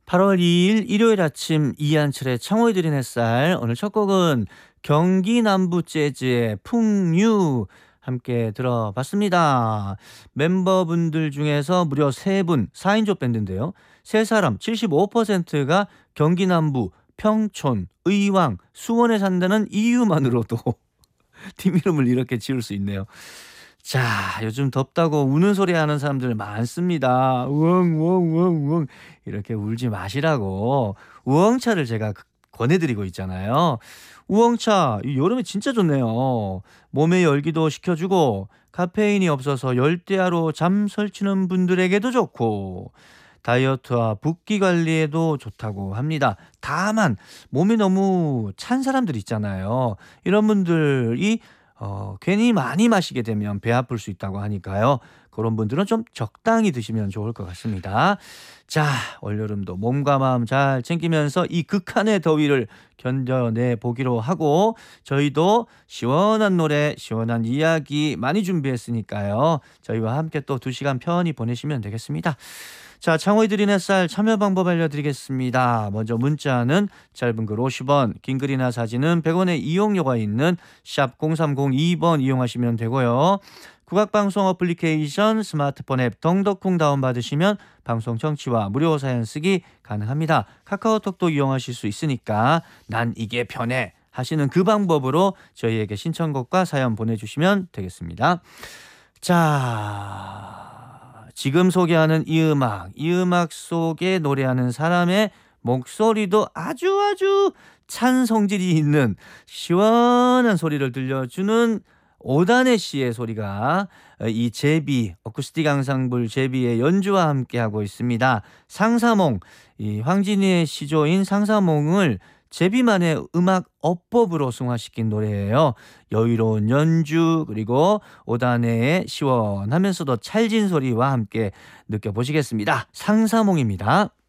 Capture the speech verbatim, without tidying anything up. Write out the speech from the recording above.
팔월 이일 일요일 아침 이한철의 창호에 드린 햇살. 오늘 첫 곡은 경기 남부 재즈의 풍류 함께 들어봤습니다. 멤버분들 중에서 무려 세 분, 사 인조 밴드인데요. 세 사람 칠십오 퍼센트가 경기 남부 평촌, 의왕, 수원에 산다는 이유만으로도 팀 이름을 이렇게 지을 수 있네요. 자, 요즘 덥다고 우는 소리 하는 사람들 많습니다. 우엉우엉우엉우엉 이렇게 울지 마시라고 우엉차를 제가 권해드리고 있잖아요. 우엉차 이 여름에 진짜 좋네요. 몸의 열기도 식혀주고 카페인이 없어서 열대야로 잠 설치는 분들에게도 좋고 다이어트와 붓기 관리에도 좋다고 합니다. 다만 몸이 너무 찬 사람들 있잖아요. 이런 분들이 어, 괜히 많이 마시게 되면 배 아플 수 있다고 하니까요. 그런 분들은 좀 적당히 드시면 좋을 것 같습니다. 자, 올여름도 몸과 마음 잘 챙기면서 이 극한의 더위를 견뎌내 보기로 하고 저희도 시원한 노래, 시원한 이야기 많이 준비했으니까요. 저희와 함께 또 두 시간 편히 보내시면 되겠습니다. 자, 창호이 드린 햇살 참여 방법 알려드리겠습니다. 먼저 문자는 짧은 글 오십 원, 긴 글이나 사진은 백 원의 이용료가 있는 샵 공삼공이 번 이용하시면 되고요. 국악방송 어플리케이션 스마트폰 앱 덩덕콩 다운받으시면 방송 청취와 무료 사연 쓰기 가능합니다. 카카오톡도 이용하실 수 있으니까 난 이게 편해 하시는 그 방법으로 저희에게 신청곡과 사연 보내주시면 되겠습니다. 자... 지금 소개하는 이 음악, 이 음악 속에 노래하는 사람의 목소리도 아주 아주 찬 성질이 있는 시원한 소리를 들려주는 오단혜 씨의 소리가 이 제비, 어쿠스틱 앙상블 제비의 연주와 함께하고 있습니다. 상사몽, 이 황진이의 시조인 상사몽을 제비만의 음악 어법으로 승화시킨 노래예요. 여유로운 연주 그리고 오단혜의 시원하면서도 찰진 소리와 함께 느껴보시겠습니다. 상사몽입니다.